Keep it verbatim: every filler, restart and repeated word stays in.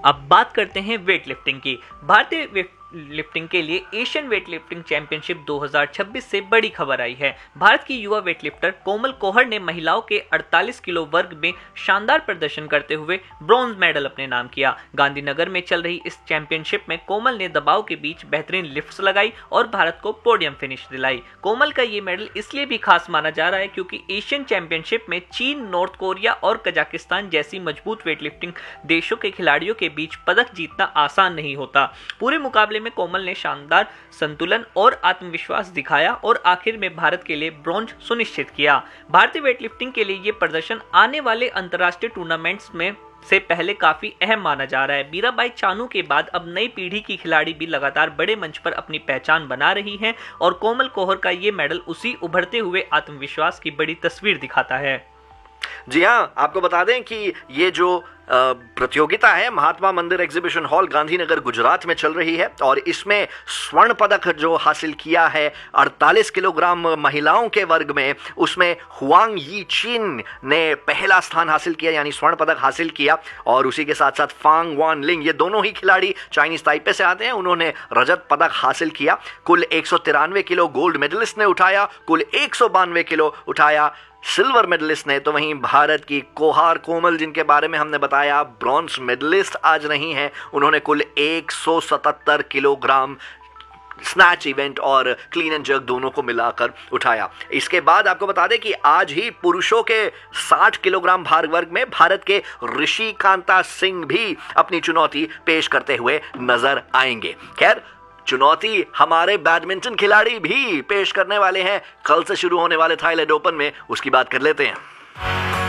अब बात करते हैं वेट लिफ्टिंग की। भारतीय वेट लिफ्टिंग के लिए एशियन वेट लिफ्टिंग चैंपियनशिप दो हज़ार छब्बीस से बड़ी खबर आई है। भारत की युवा वेट लिफ्टर कोमल कोहर ने महिलाओं के अड़तालीस किलो वर्ग में शानदार प्रदर्शन करते हुए ब्रॉन्ज मेडल अपने नाम किया। गांधीनगर में चल रही इस चैंपियनशिप में कोमल ने दबाव के बीच बेहतरीन लिफ्ट्स लगाई और भारत को पोडियम फिनिश दिलाई। कोमल का ये मेडल इसलिए भी खास माना जा रहा है क्योंकि एशियन चैंपियनशिप में चीन, नॉर्थ कोरिया और कजाकिस्तान जैसी मजबूत वेट लिफ्टिंग देशों के खिलाड़ियों के बीच पदक जीतना आसान नहीं होता। पूरे मुकाबले में कोमल ने शानदार संतुलन और आत्मविश्वास दिखाया और आखिर में भारत के लिए ब्रॉन्ज सुनिश्चित किया। भारतीय वेटलिफ्टिंग के लिए ये प्रदर्शन आने वाले अंतर्राष्ट्रीय टूर्नामेंट्स में से पहले काफी अहम माना जा रहा है। मीराबाई चानू के बाद अब नई पीढ़ी की खिलाड़ी भी लगातार बड़े मंच पर अपनी पहचान बना रही हैं और कोमल कोहर का ये मेडल उसी उभरते हुए आत्मविश्वास की बड़ी तस्वीर दिखाता है। जी हाँ, आपको बता दें कि ये जो प्रतियोगिता है महात्मा मंदिर एग्जीबिशन हॉल गांधीनगर गुजरात में चल रही है और इसमें स्वर्ण पदक जो हासिल किया है अड़तालीस किलोग्राम महिलाओं के वर्ग में, उसमें हुआंग यी चीन ने पहला स्थान हासिल किया यानी स्वर्ण पदक हासिल किया और उसी के साथ साथ फांग वान लिंग, ये दोनों ही खिलाड़ी चाइनीज ताइपे से आते हैं, उन्होंने रजत पदक हासिल किया। कुल एक सौ तिरानवे किलो गोल्ड मेडलिस्ट ने उठाया, कुल एक सौ बानवे किलो उठाया सिल्वर मेडलिस्ट ने। तो वहीं भारत की कोहार कोमल, जिनके बारे में हमने बताया ब्रॉन्ज मेडलिस्ट आज नहीं है, उन्होंने कुल एक सौ सतहत्तर किलोग्राम स्नैच इवेंट और क्लीन एंड जर्क दोनों को मिलाकर उठाया। इसके बाद आपको बता दें कि आज ही पुरुषों के साठ किलोग्राम भार वर्ग में भारत के ऋषि कांता सिंह भी अपनी चुनौती पेश करते हुए नजर आएंगे। खैर, चुनौती हमारे बैडमिंटन खिलाड़ी भी पेश करने वाले हैं कल से शुरू होने वाले थाईलैंड ओपन में, उसकी बात कर लेते हैं।